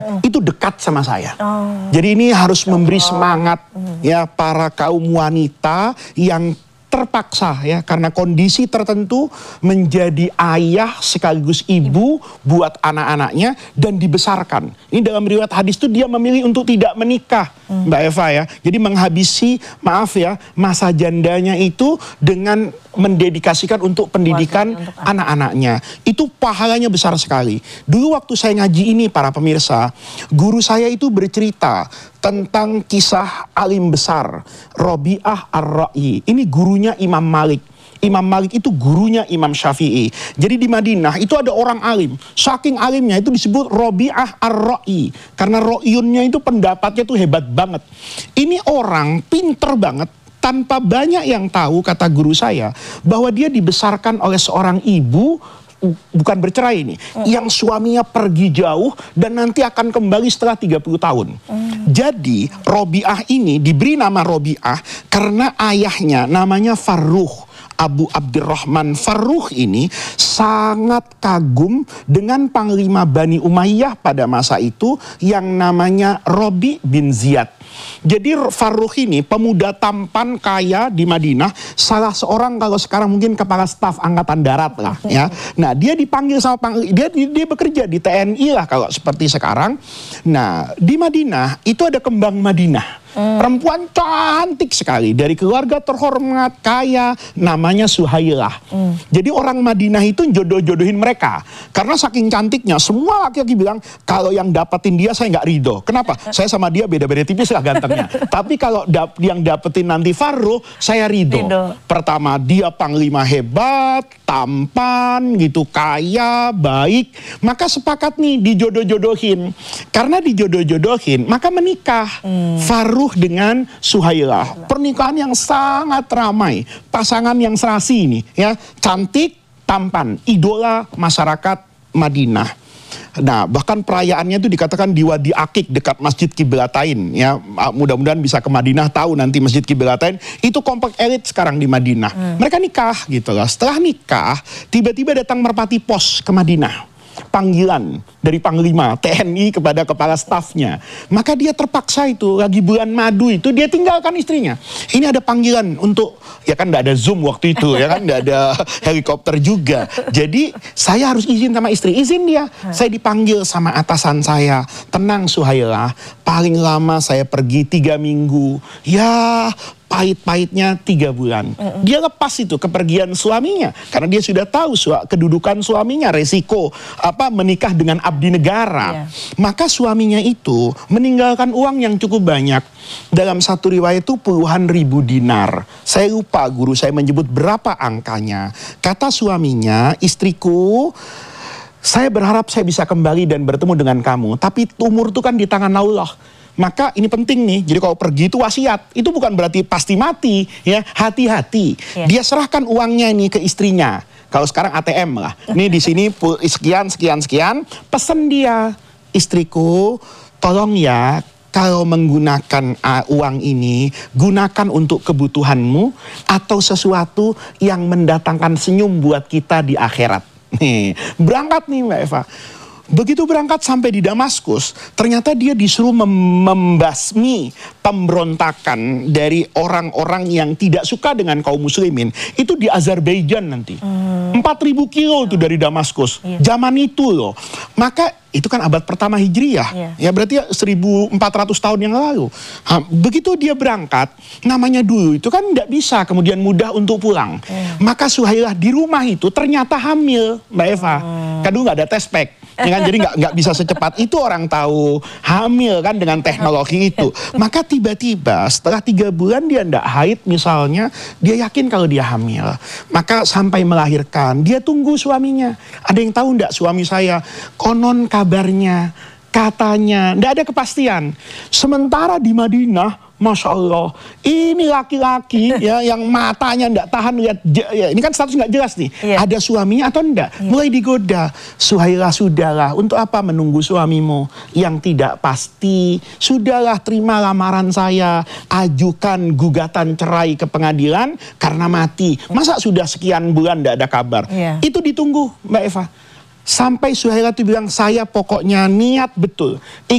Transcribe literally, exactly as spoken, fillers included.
itu dekat sama saya. Oh. Jadi ini harus memberi Oh. semangat ya para kaum wanita yang terpaksa ya karena kondisi tertentu menjadi ayah sekaligus ibu buat anak-anaknya dan dibesarkan. Ini dalam riwayat hadis itu dia memilih untuk tidak menikah, hmm. Mbak Eva ya. Jadi menghabisi maaf ya masa jandanya itu dengan mendedikasikan untuk pendidikan anak-anaknya. Itu pahalanya besar sekali. Dulu waktu saya ngaji ini para pemirsa, guru saya itu bercerita tentang kisah alim besar Robi'ah Ar-Ra'i. Ini gurunya Imam Malik. Imam Malik itu gurunya Imam Syafi'i. Jadi di Madinah itu ada orang alim. Saking alimnya itu disebut Robi'ah Ar-Ra'i. Karena ro'yunnya itu pendapatnya itu hebat banget. Ini orang pinter banget. Tanpa banyak yang tahu, kata guru saya, bahwa dia dibesarkan oleh seorang ibu, bukan bercerai ini, mm. yang suaminya pergi jauh dan nanti akan kembali setelah tiga puluh tahun. Mm. Jadi Robi'ah ini diberi nama Robi'ah karena ayahnya namanya Farruh. Abu Abdurrahman Farruh ini sangat kagum dengan panglima Bani Umayyah pada masa itu yang namanya Robi bin Ziyad. Jadi Farruh ini pemuda tampan kaya di Madinah, salah seorang kalau sekarang mungkin kepala staf angkatan darat lah ya. Nah dia dipanggil sama panglima, dia, dia bekerja di T N I lah kalau seperti sekarang. Nah di Madinah itu ada kembang Madinah. Hmm. Perempuan cantik sekali dari keluarga terhormat kaya namanya Suhailah. Hmm. Jadi orang Madinah itu jodoh-jodohin mereka karena saking cantiknya semua laki-laki bilang kalau yang dapetin dia saya nggak ridho. Kenapa? Saya sama dia beda-beda tipis lah gantengnya. Tapi kalau dap yang dapetin nanti Farruh saya ridho. ridho. Pertama dia panglima hebat, tampan gitu, kaya, baik. Maka sepakat nih dijodoh-jodohin. Karena dijodoh-jodohin maka menikah. Hmm. Farruh dengan Suhailah. Pernikahan yang sangat ramai. Pasangan yang serasi ini ya, cantik, tampan, idola masyarakat Madinah. Nah, bahkan perayaannya itu dikatakan di Wadi Akik dekat Masjid Qiblatain ya. Mudah-mudahan bisa ke Madinah tahu nanti Masjid Qiblatain itu komplek elit sekarang di Madinah. Hmm. Mereka nikah gitu loh. Setelah nikah, tiba-tiba datang merpati pos ke Madinah. Panggilan dari panglima T N I kepada kepala stafnya. Maka dia terpaksa itu lagi bulan madu itu dia tinggalkan istrinya. Ini ada panggilan untuk, ya kan tidak ada Zoom waktu itu ya kan, tidak ada helikopter juga. Jadi saya harus izin sama istri, izin dia. Saya dipanggil sama atasan saya. Tenang Suhailah, paling lama saya pergi tiga minggu. Ya pahit-pahitnya tiga bulan. Mm-mm. Dia lepas itu kepergian suaminya karena dia sudah tahu su kedudukan suaminya, resiko apa menikah dengan abdi negara. Yeah. Maka suaminya itu meninggalkan uang yang cukup banyak. Dalam satu riwayat itu puluhan ribu dinar. Saya lupa guru saya menyebut berapa angkanya. Kata suaminya, istriku, saya berharap saya bisa kembali dan bertemu dengan kamu. Tapi umur itu kan di tangan Allah. Maka ini penting nih, jadi kalau pergi itu wasiat, itu bukan berarti pasti mati, ya hati-hati. Ya. Dia serahkan uangnya ini ke istrinya. Kalau sekarang A T M lah, ini di sini sekian sekian sekian, pesan dia, istriku, tolong ya kalau menggunakan uh, uang ini gunakan untuk kebutuhanmu atau sesuatu yang mendatangkan senyum buat kita di akhirat. Nih, berangkat nih Mbak Eva. Begitu berangkat sampai di Damaskus, ternyata dia disuruh mem membasmi pemberontakan dari orang-orang yang tidak suka dengan kaum muslimin. Itu di Azerbaijan nanti. Hmm. empat ribu kilo itu dari Damaskus. Yeah. Zaman itu loh. Maka itu kan abad pertama Hijriyah. Yeah. Ya berarti seribu empat ratus tahun yang lalu. Ha, begitu dia berangkat, namanya dulu itu kan tidak bisa kemudian mudah untuk pulang. Yeah. Maka Suhailah di rumah itu ternyata hamil, Mbak Eva. Hmm. Kan dulu nggak ada tes pack. Ya kan? Jadi nggak nggak bisa secepat itu orang tahu hamil kan dengan teknologi itu. Maka tiba-tiba setelah tiga bulan dia ndak haid misalnya, dia yakin kalau dia hamil. Maka sampai melahirkan, dia tunggu suaminya. Ada yang tahu ndak suami saya? Konon kabarnya, katanya, ndak ada kepastian. Sementara di Madinah, Masya Allah, ini laki-laki ya yang matanya ndak tahan lihat, ya, ini kan status nggak jelas nih, yeah. Ada suaminya atau enggak, yeah. Mulai digoda. Suhailah, sudahlah, untuk apa menunggu suamimu yang tidak pasti? Sudahlah, terima lamaran saya, ajukan gugatan cerai ke pengadilan karena mati. Masa sudah sekian bulan ndak ada kabar? Yeah. Itu ditunggu Mbak Eva. Sampai Suhailah itu bilang, saya pokoknya niat betul